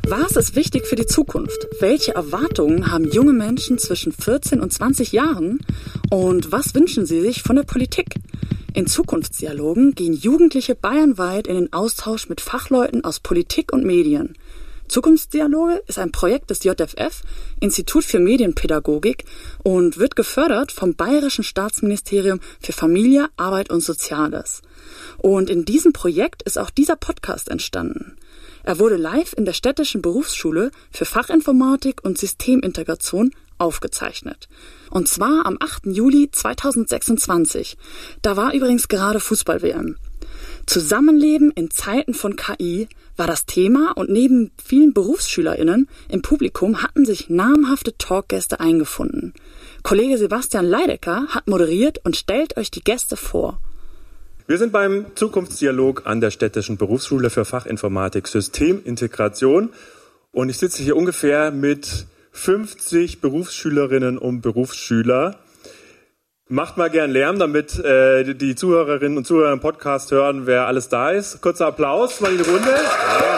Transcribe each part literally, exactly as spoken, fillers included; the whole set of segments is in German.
Was ist wichtig für die Zukunft? Welche Erwartungen haben junge Menschen zwischen vierzehn und zwanzig Jahren? Und was wünschen sie sich von der Politik? In Zukunftsdialogen gehen Jugendliche bayernweit in den Austausch mit Fachleuten aus Politik und Medien. Zukunftsdialoge ist ein Projekt des J F F, Institut für Medienpädagogik, und wird gefördert vom Bayerischen Staatsministerium für Familie, Arbeit und Soziales. Und in diesem Projekt ist auch dieser Podcast entstanden. Er wurde live in der Städtischen Berufsschule für Fachinformatik und Systemintegration aufgezeichnet. Und zwar am achten Juli zweitausendsechsundzwanzig. Da war übrigens gerade Fußball-W M. Zusammenleben in Zeiten von K I war das Thema, und neben vielen BerufsschülerInnen im Publikum hatten sich namhafte Talkgäste eingefunden. Kollege Sebastian Leidecker hat moderiert und stellt euch die Gäste vor. Wir sind beim Zukunftsdialog an der Städtischen Berufsschule für Fachinformatik Systemintegration, und ich sitze hier ungefähr mit fünfzig Berufsschülerinnen und Berufsschüler. Macht mal gern Lärm, damit äh, die Zuhörerinnen und Zuhörer im Podcast hören, wer alles da ist. Kurzer Applaus mal in die Runde. Ja.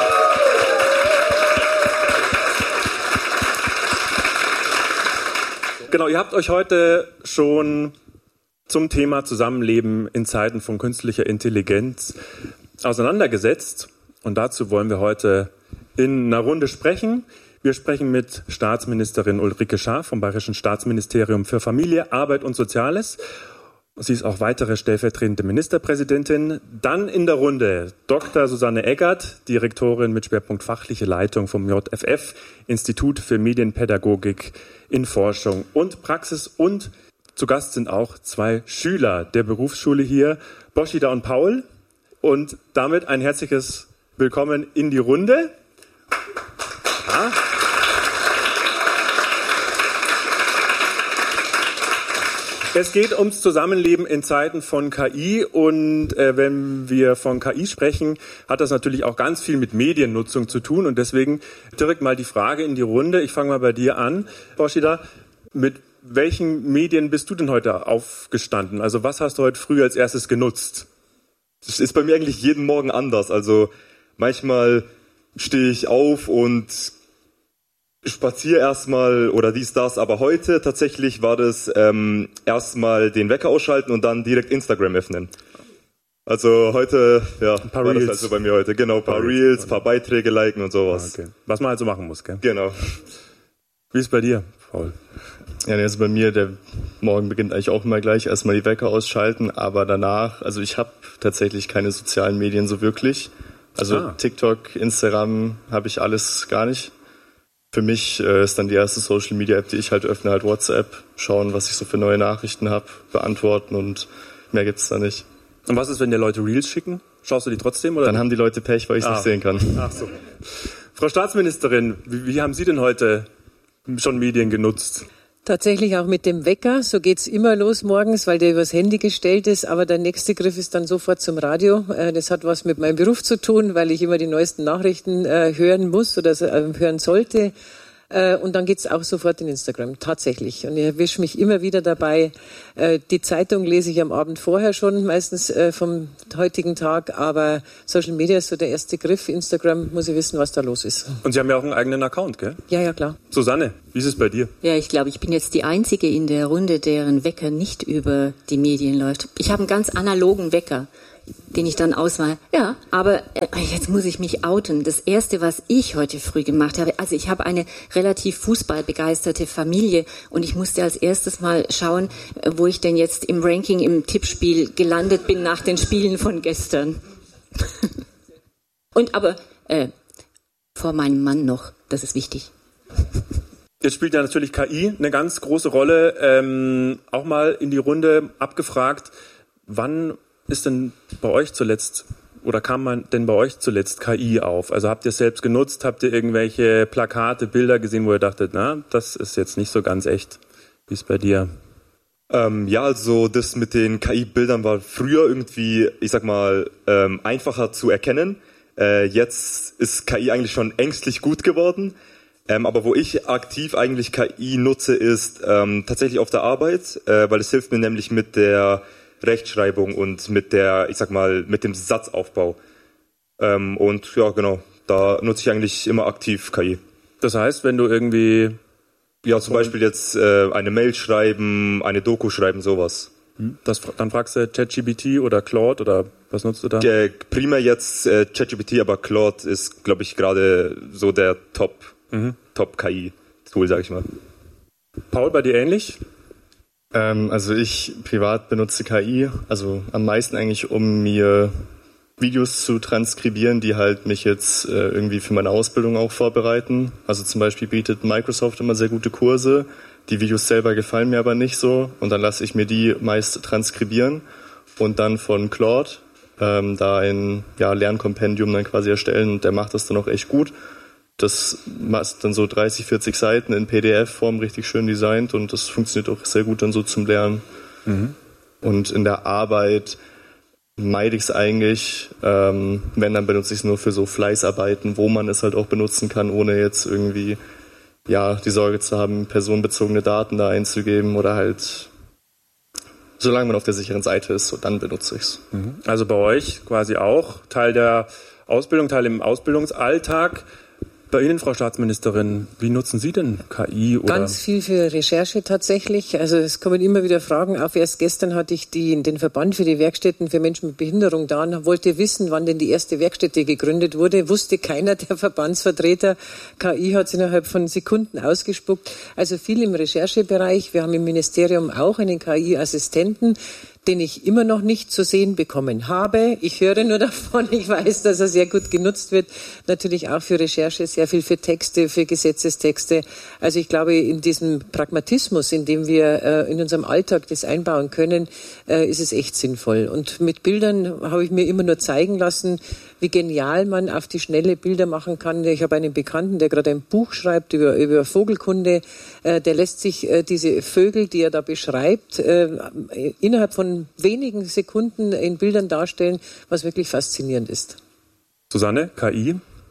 Genau, ihr habt euch heute schon zum Thema Zusammenleben in Zeiten von künstlicher Intelligenz auseinandergesetzt. Und dazu wollen wir heute in einer Runde sprechen. Wir sprechen mit Staatsministerin Ulrike Schaaf vom Bayerischen Staatsministerium für Familie, Arbeit und Soziales. Sie ist auch weitere stellvertretende Ministerpräsidentin. Dann in der Runde Doktor Susanne Eggert, Direktorin mit Schwerpunkt fachliche Leitung vom J F F, Institut für Medienpädagogik in Forschung und Praxis. Und zu Gast sind auch zwei Schüler der Berufsschule hier, Boschida und Paul. Und damit ein herzliches Willkommen in die Runde. Ja. Es geht ums Zusammenleben in Zeiten von K I, und äh, wenn wir von K I sprechen, hat das natürlich auch ganz viel mit Mediennutzung zu tun, und deswegen direkt mal die Frage in die Runde. Ich fange mal bei dir an, Boschida. Mit welchen Medien bist du denn heute aufgestanden? Also was hast du heute früh als erstes genutzt? Das ist bei mir eigentlich jeden Morgen anders. Also manchmal stehe ich auf und spaziere erstmal oder dies, das. Aber heute tatsächlich war das ähm, erstmal den Wecker ausschalten und dann direkt Instagram öffnen. Also heute, ja, ein paar war Reels. das also bei mir heute. Genau, ein paar, paar Reels, ein paar Beiträge liken und sowas. Okay. Was man halt so machen muss, gell? Genau. Wie ist es bei dir, Paul? Ja, also bei mir, der Morgen beginnt eigentlich auch immer gleich, erstmal die Wecker ausschalten, aber danach, also ich habe tatsächlich keine sozialen Medien so wirklich. Also ah. TikTok, Instagram habe ich alles gar nicht. Für mich äh, ist dann die erste Social-Media-App, die ich halt öffne, halt WhatsApp, schauen, was ich so für neue Nachrichten habe, beantworten, und mehr gibt's da nicht. Und was ist, wenn dir Leute Reels schicken? Schaust du die trotzdem? Oder dann haben die Leute Pech, weil ich es ah. nicht sehen kann. Ach so. Frau Staatsministerin, wie, wie haben Sie denn heute schon Medien genutzt? Tatsächlich auch mit dem Wecker. So geht's immer los morgens, weil der übers Handy gestellt ist. Aber der nächste Griff ist dann sofort zum Radio. Das hat was mit meinem Beruf zu tun, weil ich immer die neuesten Nachrichten hören muss oder hören sollte. Und dann geht's auch sofort in Instagram, tatsächlich. Und ich erwische mich immer wieder dabei. Die Zeitung lese ich am Abend vorher schon, meistens vom heutigen Tag. Aber Social Media ist so der erste Griff. Instagram muss ich wissen, was da los ist. Und Sie haben ja auch einen eigenen Account, gell? Ja, ja, klar. Susanne, wie ist es bei dir? Ja, ich glaube, ich bin jetzt die Einzige in der Runde, deren Wecker nicht über die Medien läuft. Ich habe einen ganz analogen Wecker, den ich dann ausmache. Ja, aber äh, jetzt muss ich mich outen. Das Erste, was ich heute früh gemacht habe, also ich habe eine relativ fußballbegeisterte Familie, und ich musste als erstes mal schauen, wo ich denn jetzt im Ranking im Tippspiel gelandet bin nach den Spielen von gestern. Und aber äh, vor meinem Mann noch, das ist wichtig. Jetzt spielt ja natürlich K I eine ganz große Rolle. Ähm, auch mal in die Runde abgefragt, wann ist denn bei euch zuletzt, oder kam man denn bei euch zuletzt K I auf? Also habt ihr es selbst genutzt? Habt ihr irgendwelche Plakate, Bilder gesehen, wo ihr dachtet, na, das ist jetzt nicht so ganz echt? Wie ist es bei dir? Ähm, ja, also das mit den K I-Bildern war früher irgendwie, ich sag mal, ähm, einfacher zu erkennen. Äh, jetzt ist K I eigentlich schon ängstlich gut geworden. Ähm, aber wo ich aktiv eigentlich K I nutze, ist ähm, tatsächlich auf der Arbeit, äh, weil es hilft mir nämlich mit der Rechtschreibung und mit der, ich sag mal, mit dem Satzaufbau. Ähm, und ja, genau, Da nutze ich eigentlich immer aktiv K I. Das heißt, wenn du irgendwie... Ja, zum Beispiel jetzt äh, eine Mail schreiben, eine Doku schreiben, sowas. Das, dann fragst du ChatGPT oder Claude oder was nutzt du da? Der, primär jetzt äh, ChatGPT, aber Claude ist, glaube ich, gerade so der Top, mhm. Top-K I-Tool, sag ich mal. Paul, bei dir ähnlich? Ähm, also ich privat benutze K I, also am meisten eigentlich, um mir Videos zu transkribieren, die halt mich jetzt äh, irgendwie für meine Ausbildung auch vorbereiten. Also zum Beispiel bietet Microsoft immer sehr gute Kurse. Die Videos selber gefallen mir aber nicht so. Und dann lasse ich mir die meist transkribieren und dann von Claude ähm, da ein ja, Lernkompendium dann quasi erstellen. Und der macht das dann auch echt gut. Das macht dann so dreißig, vierzig Seiten in P D F-Form richtig schön designt. Und das funktioniert auch sehr gut dann so zum Lernen. Mhm. Und in der Arbeit meide ich es eigentlich, ähm, wenn, dann benutze ich es nur für so Fleißarbeiten, wo man es halt auch benutzen kann, ohne jetzt irgendwie ja die Sorge zu haben, personenbezogene Daten da einzugeben oder halt, solange man auf der sicheren Seite ist, so dann benutze ich es. Also bei euch quasi auch Teil der Ausbildung, Teil im Ausbildungsalltag. Bei Ihnen, Frau Staatsministerin, wie nutzen Sie denn K I? Oder? Ganz viel für Recherche tatsächlich. Also es kommen immer wieder Fragen auf. Erst gestern hatte ich die, den Verband für die Werkstätten für Menschen mit Behinderung da und wollte wissen, wann denn die erste Werkstätte gegründet wurde. Wusste keiner der Verbandsvertreter. K I hat es innerhalb von Sekunden ausgespuckt. Also viel im Recherchebereich. Wir haben im Ministerium auch einen K I-Assistenten, den ich immer noch nicht zu sehen bekommen habe. Ich höre nur davon, ich weiß, dass er sehr gut genutzt wird. Natürlich auch für Recherche, sehr viel für Texte, für Gesetzestexte. Also ich glaube, in diesem Pragmatismus, in dem wir äh, in unserem Alltag das einbauen können, äh, ist es echt sinnvoll. Und mit Bildern habe ich mir immer nur zeigen lassen, wie genial man auf die schnelle Bilder machen kann. Ich habe einen Bekannten, der gerade ein Buch schreibt über, über Vogelkunde. Äh, der lässt sich äh, diese Vögel, die er da beschreibt, äh, innerhalb von wenigen Sekunden in Bildern darstellen, was wirklich faszinierend ist. Susanne, K I?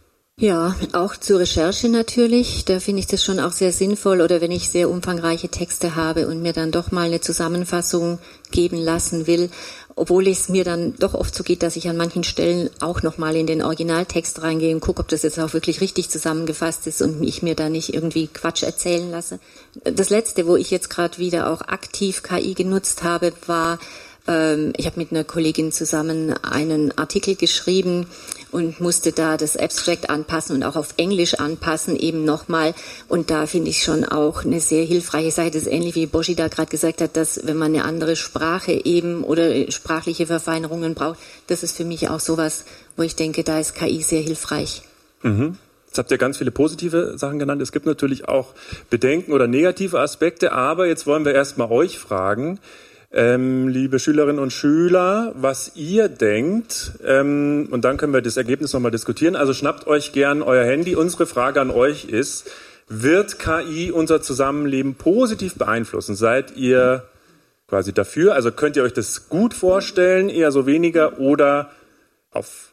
Ja, auch zur Recherche natürlich. Da finde ich das schon auch sehr sinnvoll. Oder wenn ich sehr umfangreiche Texte habe und mir dann doch mal eine Zusammenfassung geben lassen will, obwohl es mir dann doch oft so geht, dass ich an manchen Stellen auch nochmal in den Originaltext reingehe und gucke, ob das jetzt auch wirklich richtig zusammengefasst ist und ich mir da nicht irgendwie Quatsch erzählen lasse. Das Letzte, wo ich jetzt gerade wieder auch aktiv K I genutzt habe, war, ähm, ich habe mit einer Kollegin zusammen einen Artikel geschrieben und musste da das Abstract anpassen und auch auf Englisch anpassen eben nochmal. Und da finde ich schon auch eine sehr hilfreiche Seite. Das ist ähnlich wie Boschi da gerade gesagt hat, dass wenn man eine andere Sprache eben oder sprachliche Verfeinerungen braucht, das ist für mich auch sowas, wo ich denke, da ist K I sehr hilfreich. Mhm. Jetzt habt ihr ganz viele positive Sachen genannt. Es gibt natürlich auch Bedenken oder negative Aspekte. Aber jetzt wollen wir erst mal euch fragen, Ähm, liebe Schülerinnen und Schüler, was ihr denkt, ähm, und dann können wir das Ergebnis nochmal diskutieren. Also schnappt euch gern euer Handy. Unsere Frage an euch ist, wird K I unser Zusammenleben positiv beeinflussen? Seid ihr quasi dafür? Also könnt ihr euch das gut vorstellen, eher so weniger oder auf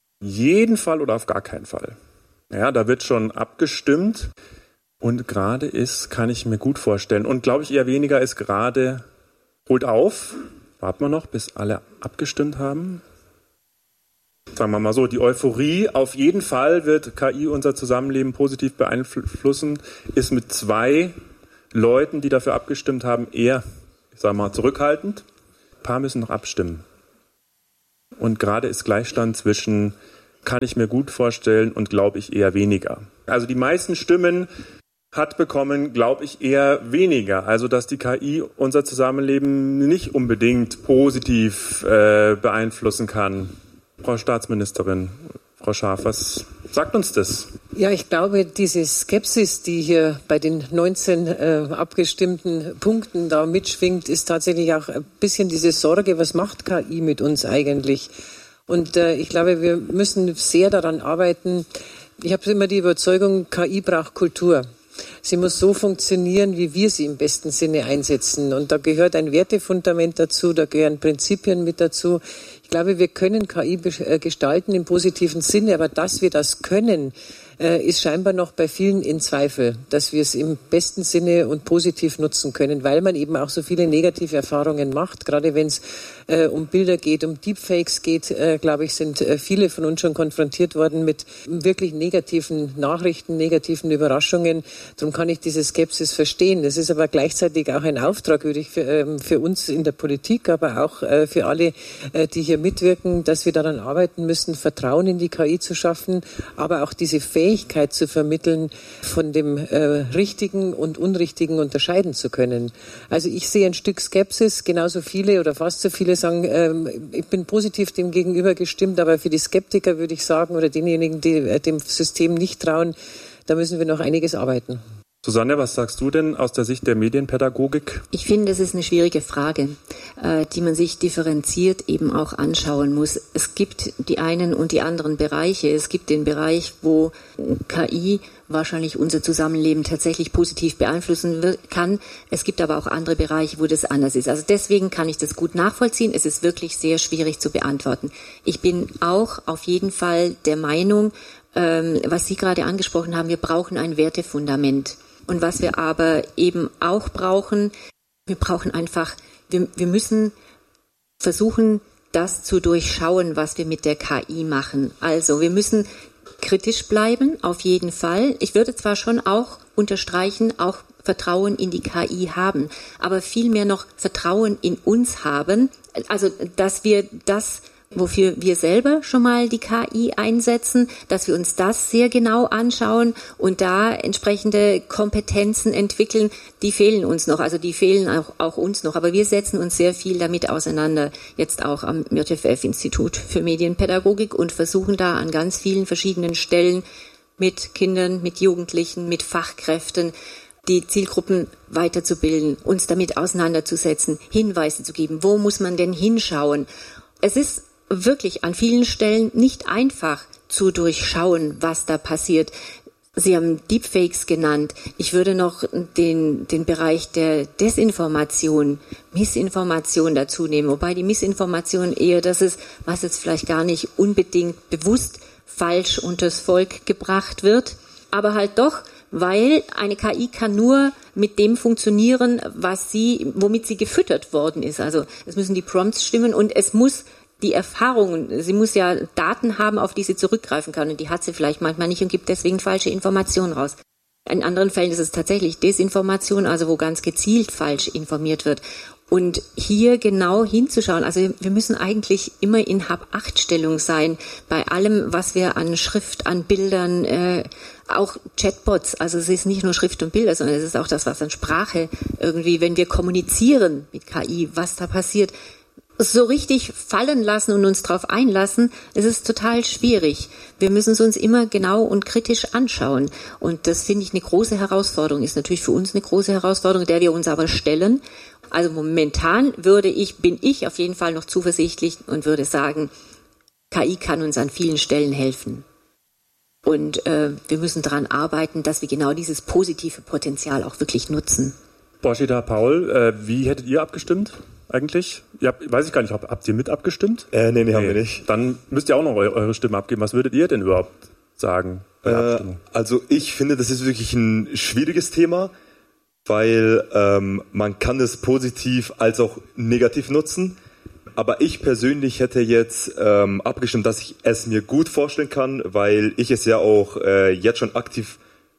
jeden Fall oder auf gar keinen Fall? Ja, da wird schon abgestimmt und gerade ist, kann ich mir gut vorstellen. Und glaube ich eher weniger ist gerade... Holt auf, warten wir noch, bis alle abgestimmt haben. Sagen wir mal so, die Euphorie, auf jeden Fall wird K I unser Zusammenleben positiv beeinflussen, ist mit zwei Leuten, die dafür abgestimmt haben, eher, ich sage mal, zurückhaltend. Ein paar müssen noch abstimmen. Und gerade ist Gleichstand zwischen, kann ich mir gut vorstellen und glaube ich eher weniger. Also die meisten Stimmen hat bekommen, glaube ich, eher weniger. Also, dass die K I unser Zusammenleben nicht unbedingt positiv äh, beeinflussen kann. Frau Staatsministerin, Frau Scharf, was sagt uns das? Ja, ich glaube, diese Skepsis, die hier bei den neunzehn äh, abgestimmten Punkten da mitschwingt, ist tatsächlich auch ein bisschen diese Sorge, was macht K I mit uns eigentlich? Und äh, ich glaube, wir müssen sehr daran arbeiten. Ich habe immer die Überzeugung, K I braucht Kultur. Sie muss so funktionieren, wie wir sie im besten Sinne einsetzen. Und da gehört ein Wertefundament dazu, da gehören Prinzipien mit dazu. Ich glaube, wir können K I gestalten im positiven Sinne, aber dass wir das können, äh, ist scheinbar noch bei vielen in Zweifel, dass wir es im besten Sinne und positiv nutzen können, weil man eben auch so viele negative Erfahrungen macht. Gerade wenn es äh, um Bilder geht, um Deepfakes geht, äh, glaube ich, sind äh, viele von uns schon konfrontiert worden mit wirklich negativen Nachrichten, negativen Überraschungen. Darum kann ich diese Skepsis verstehen. Das ist aber gleichzeitig auch ein Auftrag, würde ich, für, ähm, für uns in der Politik, aber auch äh, für alle, äh, die hier mitwirken, dass wir daran arbeiten müssen, Vertrauen in die K I zu schaffen, aber auch diese Fähigkeit zu vermitteln, von dem äh, Richtigen und Unrichtigen unterscheiden zu können. Also ich sehe ein Stück Skepsis, genauso viele oder fast so viele sagen, ähm, ich bin positiv dem gegenüber gestimmt, aber für die Skeptiker würde ich sagen, oder denjenigen, die äh, dem System nicht trauen, da müssen wir noch einiges arbeiten. Susanne, was sagst du denn aus der Sicht der Medienpädagogik? Ich finde, das ist eine schwierige Frage, äh, die man sich differenziert eben auch anschauen muss. Es gibt die einen und die anderen Bereiche. Es gibt den Bereich, wo K I wahrscheinlich unser Zusammenleben tatsächlich positiv beeinflussen wird, kann. Es gibt aber auch andere Bereiche, wo das anders ist. Also deswegen kann ich das gut nachvollziehen. Es ist wirklich sehr schwierig zu beantworten. Ich bin auch auf jeden Fall der Meinung, ähm, was Sie gerade angesprochen haben, wir brauchen ein Wertefundament. Und was wir aber eben auch brauchen, wir brauchen einfach, wir, wir müssen versuchen, das zu durchschauen, was wir mit der K I machen. Also wir müssen kritisch bleiben, auf jeden Fall. Ich würde zwar schon auch unterstreichen, auch Vertrauen in die K I haben, aber vielmehr noch Vertrauen in uns haben. Also dass wir das, wofür wir selber schon mal die K I einsetzen, dass wir uns das sehr genau anschauen und da entsprechende Kompetenzen entwickeln, die fehlen uns noch, also die fehlen auch, auch uns noch. Aber wir setzen uns sehr viel damit auseinander, jetzt auch am M J F F-Institut für Medienpädagogik und versuchen da an ganz vielen verschiedenen Stellen mit Kindern, mit Jugendlichen, mit Fachkräften die Zielgruppen weiterzubilden, uns damit auseinanderzusetzen, Hinweise zu geben, wo muss man denn hinschauen. Es ist wirklich an vielen Stellen nicht einfach zu durchschauen, was da passiert. Sie haben Deepfakes genannt. Ich würde noch den, den Bereich der Desinformation, Missinformation dazu nehmen, wobei die Missinformation eher das ist, was jetzt vielleicht gar nicht unbedingt bewusst falsch unters Volk gebracht wird, aber halt doch, weil eine K I kann nur mit dem funktionieren, was sie, womit sie gefüttert worden ist. Also es müssen die Prompts stimmen und es muss die Erfahrungen, sie muss ja Daten haben, auf die sie zurückgreifen kann und die hat sie vielleicht manchmal nicht und gibt deswegen falsche Informationen raus. In anderen Fällen ist es tatsächlich Desinformation, also wo ganz gezielt falsch informiert wird. Und hier genau hinzuschauen, also wir müssen eigentlich immer in Hab-Acht-Stellung sein bei allem, was wir an Schrift, an Bildern, äh, auch Chatbots, also es ist nicht nur Schrift und Bilder, sondern es ist auch das, was an Sprache irgendwie, wenn wir kommunizieren mit K I, was da passiert, so richtig fallen lassen und uns darauf einlassen, es ist total schwierig. Wir müssen es uns immer genau und kritisch anschauen. Und das finde ich eine große Herausforderung, ist natürlich für uns eine große Herausforderung, der wir uns aber stellen. Also momentan würde ich, bin ich auf jeden Fall noch zuversichtlich und würde sagen, K I kann uns an vielen Stellen helfen. Und äh, wir müssen daran arbeiten, dass wir genau dieses positive Potenzial auch wirklich nutzen. Borshida, Paul, äh, wie hättet ihr abgestimmt eigentlich? Ihr habt, weiß ich gar nicht, habt, habt ihr mit abgestimmt? Äh, nee, nee, haben nee. wir nicht. Dann müsst ihr auch noch eure, eure Stimme abgeben. Was würdet ihr denn überhaupt sagen bei der äh, Abstimmung? Also ich finde, das ist wirklich ein schwieriges Thema, weil ähm, man kann es positiv als auch negativ nutzen. Aber ich persönlich hätte jetzt ähm, abgestimmt, dass ich es mir gut vorstellen kann, weil ich es ja auch äh, jetzt schon aktiv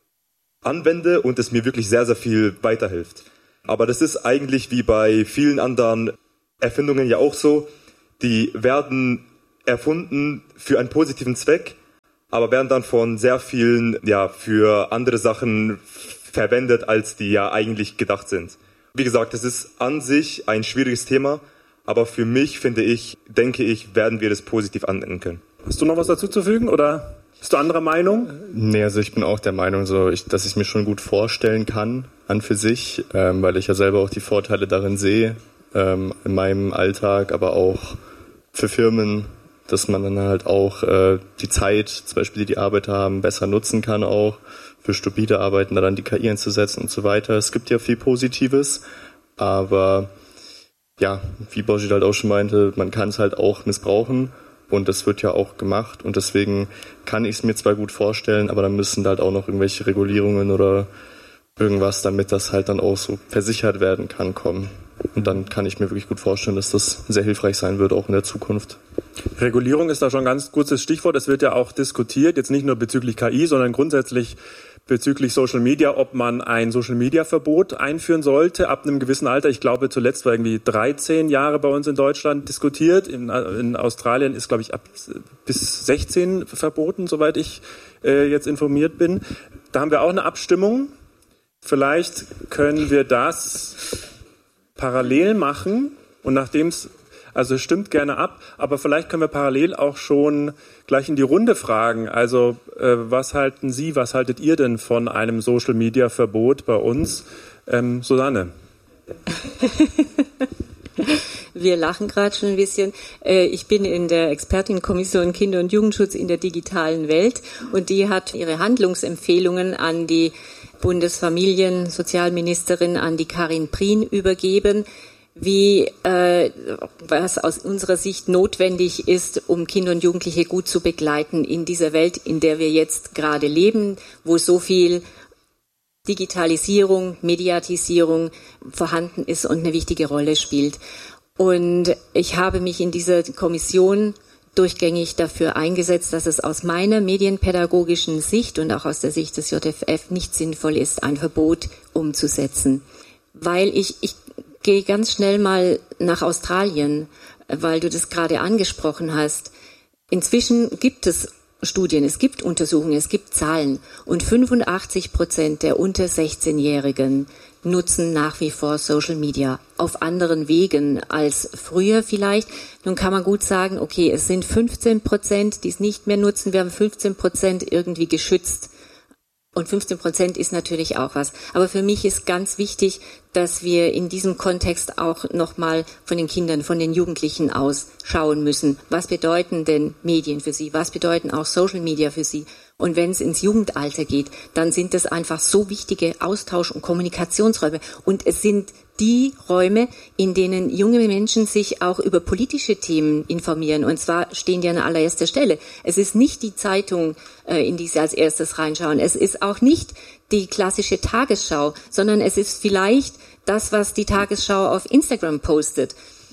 anwende und es mir wirklich sehr, sehr viel weiterhilft. Aber das ist eigentlich wie bei vielen anderen Erfindungen ja auch so, die werden erfunden für einen positiven Zweck, aber werden dann von sehr vielen ja für andere Sachen verwendet, als die ja eigentlich gedacht sind. Wie gesagt, es ist an sich ein schwieriges Thema, aber für mich, finde ich, denke ich, werden wir das positiv anwenden können. Hast du noch was dazu zu fügen oder bist du anderer Meinung? Nee, also ich bin auch der Meinung, so ich, dass ich es mir schon gut vorstellen kann, an für sich, ähm, weil ich ja selber auch die Vorteile darin sehe, ähm, in meinem Alltag, aber auch für Firmen, dass man dann halt auch äh, die Zeit, zum Beispiel die die Arbeiter haben, besser nutzen kann auch, für stupide Arbeiten da dann die K I einzusetzen und so weiter. Es gibt ja viel Positives, aber ja, wie Borshida halt auch schon meinte, man kann es halt auch missbrauchen Und das wird ja auch gemacht und deswegen kann ich es mir zwar gut vorstellen, aber dann müssen da halt auch noch irgendwelche Regulierungen oder irgendwas, damit das halt dann auch so versichert werden kann, kommen. Und dann kann ich mir wirklich gut vorstellen, dass das sehr hilfreich sein wird, auch in der Zukunft. Regulierung ist da schon ein ganz gutes Stichwort. Es wird ja auch diskutiert, jetzt nicht nur bezüglich K I, sondern grundsätzlich bezüglich Social Media, ob man ein Social-Media-Verbot einführen sollte ab einem gewissen Alter. Ich glaube, zuletzt war irgendwie dreizehn Jahre bei uns in Deutschland diskutiert. In, in Australien ist, glaube ich, ab bis sechzehn verboten, soweit ich äh, jetzt informiert bin. Da haben wir auch eine Abstimmung. Vielleicht können wir das parallel machen und nachdem es, also stimmt gerne ab, aber vielleicht können wir parallel auch schon gleich in die Runde fragen. Also äh, was halten Sie, was haltet ihr denn von einem Social-Media-Verbot bei uns? Ähm, Susanne. Wir lachen gerade schon ein bisschen. Ich bin in der Expertenkommission Kinder- und Jugendschutz in der digitalen Welt und die hat ihre Handlungsempfehlungen an die Bundesfamilien-Sozialministerin, an die Karin Prien übergeben, wie äh, was aus unserer Sicht notwendig ist, um Kinder und Jugendliche gut zu begleiten in dieser Welt, in der wir jetzt gerade leben, wo so viel Digitalisierung, Mediatisierung vorhanden ist und eine wichtige Rolle spielt. Und ich habe mich in dieser Kommission durchgängig dafür eingesetzt, dass es aus meiner medienpädagogischen Sicht und auch aus der Sicht des J F F nicht sinnvoll ist, ein Verbot umzusetzen. Weil ich, ich gehe ganz schnell mal nach Australien, weil du das gerade angesprochen hast. Inzwischen gibt es Studien, es gibt Untersuchungen, es gibt Zahlen und fünfundachtzig Prozent der unter sechzehnjährigen nutzen nach wie vor Social Media auf anderen Wegen als früher vielleicht. Nun kann man gut sagen, okay, es sind fünfzehn Prozent, die es nicht mehr nutzen. Wir haben fünfzehn Prozent irgendwie geschützt. Und fünfzehn Prozent ist natürlich auch was. Aber für mich ist ganz wichtig, dass wir in diesem Kontext auch nochmal von den Kindern, von den Jugendlichen aus schauen müssen. Was bedeuten denn Medien für sie? Was bedeuten auch Social Media für sie? Und wenn es ins Jugendalter geht, dann sind das einfach so wichtige Austausch- und Kommunikationsräume. Und es sind die Räume, in denen junge Menschen sich auch über politische Themen informieren. Und zwar stehen die an allererster Stelle. Es ist nicht die Zeitung, in die sie als erstes reinschauen. Es ist auch nicht die klassische Tagesschau, sondern es ist vielleicht das, was die Tagesschau auf Instagram postet.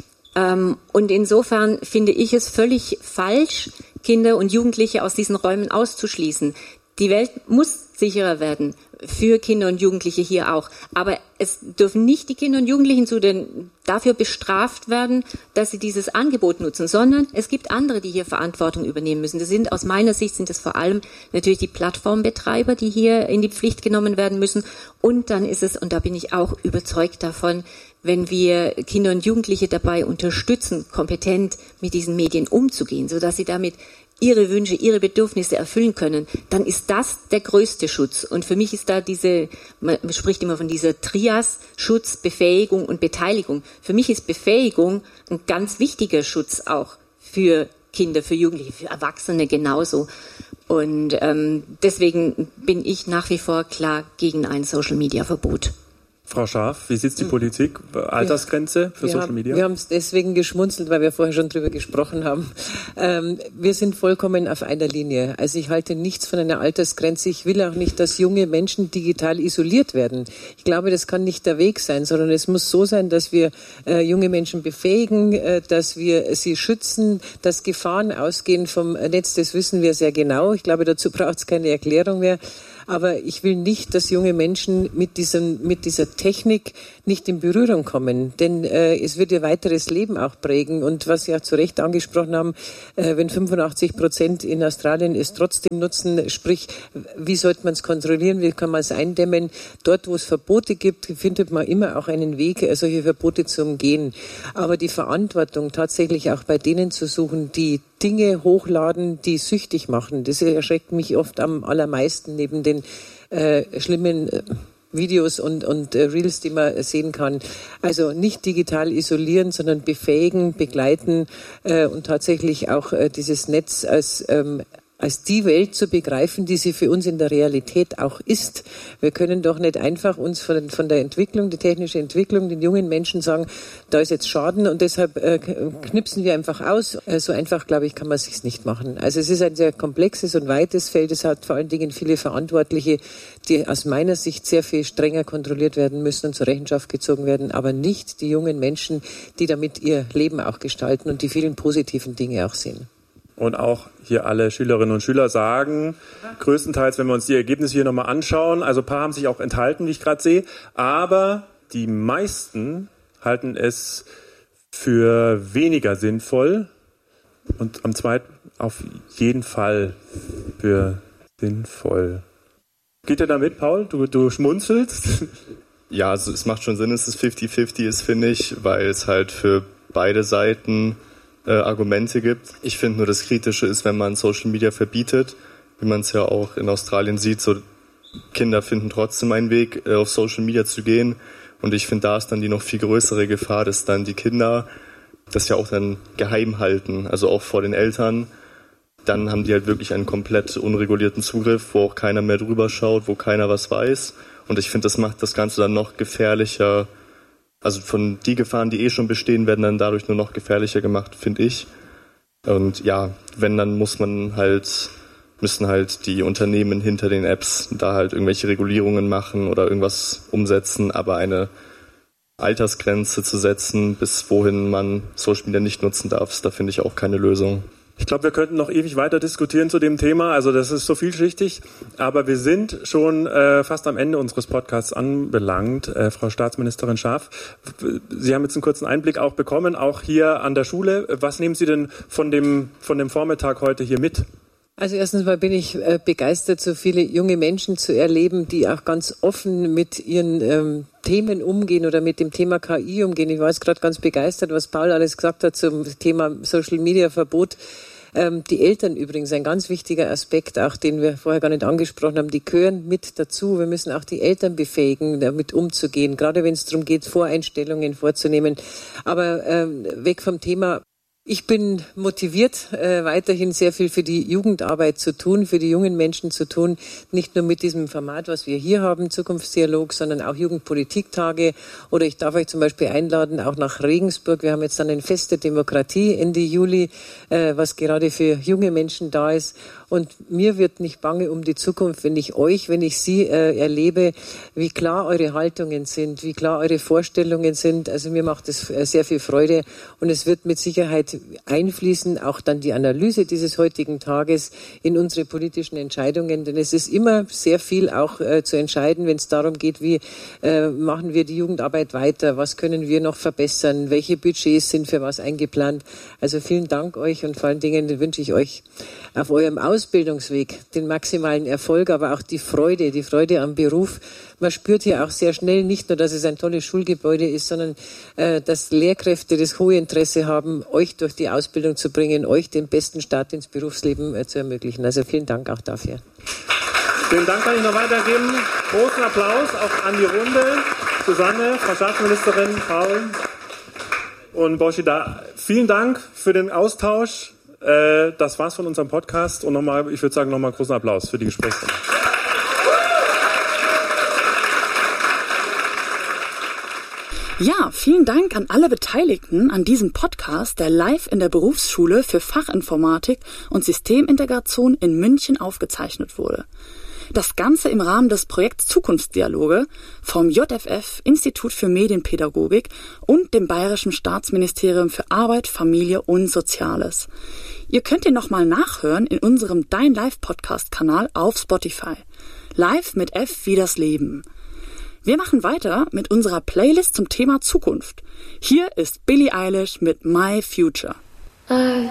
Und insofern finde ich es völlig falsch, Kinder und Jugendliche aus diesen Räumen auszuschließen. Die Welt muss sicherer werden für Kinder und Jugendliche hier auch. Aber es dürfen nicht die Kinder und Jugendlichen zu den, dafür bestraft werden, dass sie dieses Angebot nutzen, sondern es gibt andere, die hier Verantwortung übernehmen müssen. Das sind, aus meiner Sicht sind es vor allem natürlich die Plattformbetreiber, die hier in die Pflicht genommen werden müssen. Und dann ist es, und da bin ich auch überzeugt davon, wenn wir Kinder und Jugendliche dabei unterstützen, kompetent mit diesen Medien umzugehen, sodass sie damit ihre Wünsche, ihre Bedürfnisse erfüllen können, dann ist das der größte Schutz. Und für mich ist da diese, man spricht immer von dieser Trias, Schutz, Befähigung und Beteiligung. Für mich ist Befähigung ein ganz wichtiger Schutz auch für Kinder, für Jugendliche, für Erwachsene genauso. Und ähm, deswegen bin ich nach wie vor klar gegen ein Social-Media-Verbot. Frau Scharf, wie sieht die Politik? Altersgrenze für wir Social haben, Media? Wir haben es deswegen geschmunzelt, weil wir vorher schon drüber gesprochen haben. Ähm, wir sind vollkommen auf einer Linie. Also ich halte nichts von einer Altersgrenze. Ich will auch nicht, dass junge Menschen digital isoliert werden. Ich glaube, das kann nicht der Weg sein, sondern es muss so sein, dass wir äh, junge Menschen befähigen, äh, dass wir sie schützen, dass Gefahren ausgehen vom Netz. Das wissen wir sehr genau. Ich glaube, dazu braucht es keine Erklärung mehr. Aber ich will nicht, dass junge Menschen mit diesem, mit dieser Technik nicht in Berührung kommen, denn äh, es wird ihr weiteres Leben auch prägen. Und was Sie auch zu Recht angesprochen haben, äh, wenn fünfundachtzig Prozent in Australien es trotzdem nutzen, sprich, wie sollte man es kontrollieren, wie kann man es eindämmen? Dort, wo es Verbote gibt, findet man immer auch einen Weg, solche Verbote zu umgehen. Aber die Verantwortung tatsächlich auch bei denen zu suchen, die Dinge hochladen, die süchtig machen, das erschreckt mich oft am allermeisten neben den äh, schlimmen äh, Videos und, und äh, Reels, die man sehen kann. Also nicht digital isolieren, sondern befähigen, begleiten äh, und tatsächlich auch äh, dieses Netz als ähm, als die Welt zu begreifen, die sie für uns in der Realität auch ist. Wir können doch nicht einfach uns von, von der Entwicklung, die technische Entwicklung, den jungen Menschen sagen, da ist jetzt Schaden und deshalb äh, knipsen wir einfach aus. Äh, so einfach, glaube ich, kann man es sich nicht machen. Also es ist ein sehr komplexes und weites Feld. Es hat vor allen Dingen viele Verantwortliche, die aus meiner Sicht sehr viel strenger kontrolliert werden müssen und zur Rechenschaft gezogen werden, aber nicht die jungen Menschen, die damit ihr Leben auch gestalten und die vielen positiven Dinge auch sehen. Und auch hier alle Schülerinnen und Schüler sagen, größtenteils, wenn wir uns die Ergebnisse hier nochmal anschauen, also ein paar haben sich auch enthalten, wie ich gerade sehe, aber die meisten halten es für weniger sinnvoll und am zweiten auf jeden Fall für sinnvoll. Geht ihr damit, Paul? Du, du schmunzelst? Ja, also es macht schon Sinn, dass es fifty fifty ist, finde ich, weil es halt für beide Seiten äh, Argumente gibt. Ich finde nur, das Kritische ist, wenn man Social Media verbietet, wie man es ja auch in Australien sieht, so Kinder finden trotzdem einen Weg, äh, auf Social Media zu gehen. Und ich finde, da ist dann die noch viel größere Gefahr, dass dann die Kinder das ja auch dann geheim halten, also auch vor den Eltern. Dann haben die halt wirklich einen komplett unregulierten Zugriff, wo auch keiner mehr drüber schaut, wo keiner was weiß. Und ich finde, das macht das Ganze dann noch gefährlicher. Also von die Gefahren, die eh schon bestehen, werden dann dadurch nur noch gefährlicher gemacht, finde ich. Und ja, wenn, dann muss man halt, müssen halt die Unternehmen hinter den Apps da halt irgendwelche Regulierungen machen oder irgendwas umsetzen, aber eine Altersgrenze zu setzen, bis wohin man Social Media nicht nutzen darf, da finde ich auch keine Lösung. Ich glaube, wir könnten noch ewig weiter diskutieren zu dem Thema. Also das ist so vielschichtig. Aber wir sind schon äh, fast am Ende unseres Podcasts anbelangt. Äh, Frau Staatsministerin Schaaf, Sie haben jetzt einen kurzen Einblick auch bekommen, auch hier an der Schule. Was nehmen Sie denn von dem, von dem Vormittag heute hier mit? Also erstens mal bin ich äh, begeistert, so viele junge Menschen zu erleben, die auch ganz offen mit ihren ähm, Themen umgehen oder mit dem Thema K I umgehen. Ich war jetzt gerade ganz begeistert, was Paul alles gesagt hat zum Thema Social Media Verbot. Ähm, die Eltern übrigens, ein ganz wichtiger Aspekt, auch den wir vorher gar nicht angesprochen haben, die gehören mit dazu. Wir müssen auch die Eltern befähigen, damit umzugehen, gerade wenn es darum geht, Voreinstellungen vorzunehmen. Aber ähm, weg vom Thema. Ich bin motiviert, äh, weiterhin sehr viel für die Jugendarbeit zu tun, für die jungen Menschen zu tun, nicht nur mit diesem Format, was wir hier haben, Zukunftsdialog, sondern auch Jugendpolitiktage. Oder ich darf euch zum Beispiel einladen, auch nach Regensburg. Wir haben jetzt dann ein Fest der Demokratie Ende Juli, äh, was gerade für junge Menschen da ist. Und mir wird nicht bange um die Zukunft, wenn ich euch, wenn ich Sie äh, erlebe, wie klar eure Haltungen sind, wie klar eure Vorstellungen sind. Also mir macht es äh, sehr viel Freude und es wird mit Sicherheit einfließen, auch dann die Analyse dieses heutigen Tages in unsere politischen Entscheidungen. Denn es ist immer sehr viel auch äh, zu entscheiden, wenn es darum geht, wie äh, machen wir die Jugendarbeit weiter, was können wir noch verbessern, welche Budgets sind für was eingeplant. Also vielen Dank euch und vor allen Dingen wünsche ich euch auf eurem Ausbildungsweg den maximalen Erfolg, aber auch die Freude, die Freude am Beruf. Man spürt hier auch sehr schnell nicht nur, dass es ein tolles Schulgebäude ist, sondern äh, dass Lehrkräfte das hohe Interesse haben, euch durch die Ausbildung zu bringen, euch den besten Start ins Berufsleben äh, zu ermöglichen. Also vielen Dank auch dafür. Den Dank kann ich noch weitergeben. Großen Applaus auch an die Runde. Susanne, Frau Staatsministerin, Paul und Borshida, vielen Dank für den Austausch. Das war's von unserem Podcast und nochmal, ich würde sagen, nochmal großen Applaus für die Gespräche. Ja, vielen Dank an alle Beteiligten an diesem Podcast, der live in der Berufsschule für Fachinformatik und Systemintegration in München aufgezeichnet wurde. Das Ganze im Rahmen des Projekts Zukunftsdialoge vom J F F, Institut für Medienpädagogik und dem Bayerischen Staatsministerium für Arbeit, Familie und Soziales. Ihr könnt ihn nochmal nachhören in unserem Dein Live Podcast Kanal auf Spotify. Live mit F wie das Leben. Wir machen weiter mit unserer Playlist zum Thema Zukunft. Hier ist Billie Eilish mit My Future. I